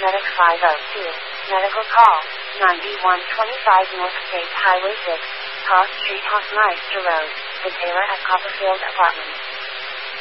Medic 502. Medical call. 9125 North State Highway 6, Cross Street, Hoffmeister Road. The Taylor at Copperfield Apartments.